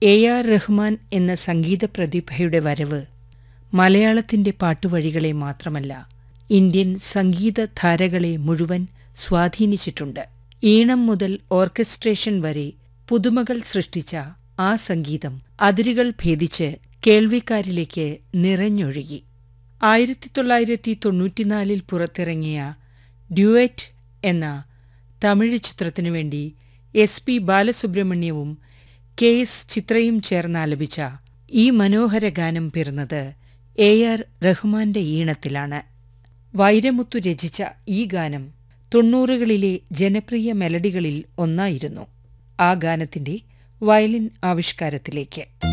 എ.ആർ. റഹ്മാൻ എന്ന സംഗീത പ്രതിഭയുടെ വരവ് മലയാളത്തിന്റെ പാട്ടുവഴികളെ മാത്രമല്ല, ഇന്ത്യൻ സംഗീതധാരകളെ മുഴുവൻ സ്വാധീനിച്ചിട്ടുണ്ട്. ഈണം മുതൽ ഓർക്കസ്ട്രേഷൻ വരെ പുതുമകൾ സൃഷ്ടിച്ച ആ സംഗീതം അതിരുകൾ ഭേദിച്ച് കേൾവിക്കാരിലേക്ക് നിറഞ്ഞൊഴുകി. 1994 പുറത്തിറങ്ങിയ ഡ്യുവറ്റ് എന്ന തമിഴ് ചിത്രത്തിനുവേണ്ടി എസ്.പി. ബാലസുബ്രഹ്മണ്യവും കെ.എസ്. ചിത്രയും ചേർന്നാലപിച്ച ഈ മനോഹര ഗാനം പിറന്നത് എ.ആർ. റഹ്മാന്റെ ഈണത്തിലാണ്. വൈരമുത്തു രചിച്ച ഈ ഗാനം 90കളിലെ ജനപ്രിയ മെലഡികളിൽ ഒന്നായിരുന്നു. ആ ഗാനത്തിന്റെ വയലിൻ ആവിഷ്കാരത്തിലേക്ക്.